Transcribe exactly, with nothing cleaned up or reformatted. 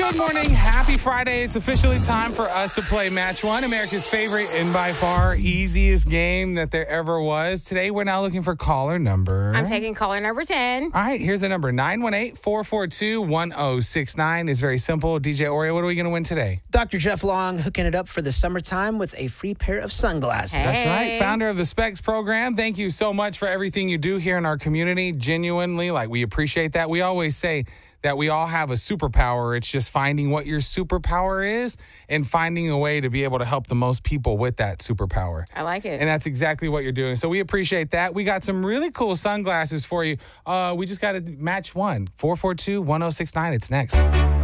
Good morning. Happy Friday. It's officially time for us to play Match One, America's favorite and by far easiest game that there ever was. Today, we're now looking for caller number. I'm taking caller number ten. All right, here's the number. nine one eight, four four two, one zero six nine is very simple. D J Oreo, what are we going to win today? Doctor Jeff Long hooking it up for the summertime with a free pair of sunglasses. Hey. That's right. Founder of the Specs program. Thank you so much for everything you do here in our community. Genuinely, like, we appreciate that. We always say that we all have a superpower. It's just finding what your superpower is and finding a way to be able to help the most people with that superpower. I like it. And that's exactly what you're doing. So we appreciate that. We got some really cool sunglasses for you. Uh, we just got to match one. four four two, one zero six nine. It's next.